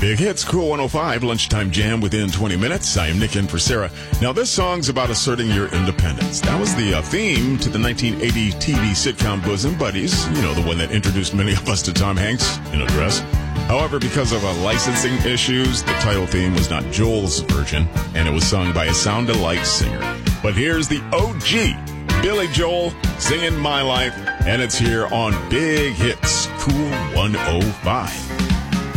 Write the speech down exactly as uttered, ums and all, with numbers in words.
Big Hits, Cool one oh five, Lunchtime Jam within twenty minutes. I am Nick in for Sarah. Now, this song's about asserting your independence. That was the uh, theme to the nineteen eighty T V sitcom Bosom Buddies, you know, the one that introduced many of us to Tom Hanks in a dress. However, because of uh, licensing issues, the title theme was not Joel's version, and it was sung by a sound-alike singer. But here's the O G, Billy Joel, singing My Life, and it's here on Big Hits, Cool one oh five.